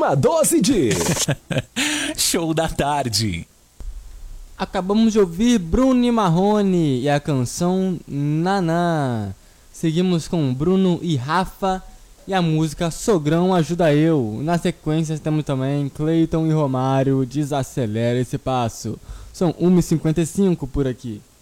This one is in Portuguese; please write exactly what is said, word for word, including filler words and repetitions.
Uma dose de Show da Tarde. Acabamos de ouvir Bruno e Marrone e a canção Naná. Seguimos com Bruno e Rafa e a música Sogrão Ajuda Eu. Na sequência temos também Cleiton e Romário, Desacelera Esse Passo. São uma e cinquenta e cinco por aqui.